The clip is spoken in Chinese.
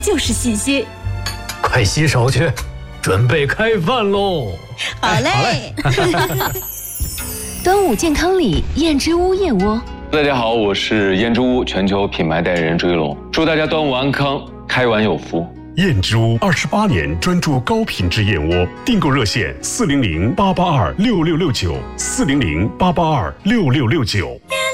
就是细心。 快洗手去，准备开饭喽！ 好嘞。 端午健康里，燕之屋燕窝。 大家好，我是燕之屋全球品牌代言人追龙，祝大家端午安康，开碗有福。 燕之屋28年专注高品质燕窝，订购热线400-882-6669，400-882-6669。